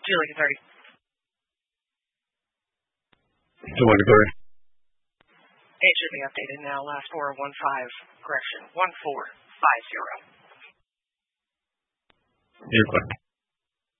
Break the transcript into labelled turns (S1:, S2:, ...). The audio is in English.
S1: Lincoln 30.
S2: Lincoln 30.
S1: It should be updated now. Last 415, correction, 1450.
S2: You're clear.